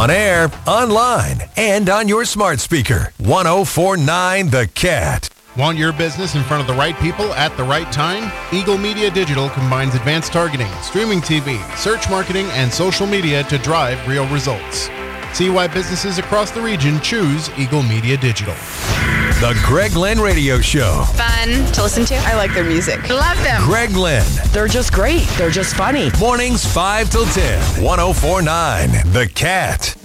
On air, online, and on your smart speaker. 104.9 The Cat. Want your business in front of the right people at the right time? Eagle Media Digital combines advanced targeting, streaming TV, search marketing, and social media to drive real results. See why businesses across the region choose Eagle Media Digital. The Greg Lynn Radio Show. Fun to listen to. I like their music. Love them. Greg Lynn. They're just great. They're just funny. Mornings 5 till 10. 104.9 The Cat.